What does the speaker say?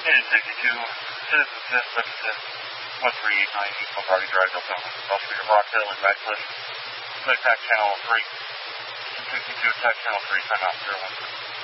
62, Citizen 1389, East Lombardi Drive, Oklahoma. Also for your Rock Hill and Backcliff. Attack Channel 3. 62, Attack Channel 3, timeout 01.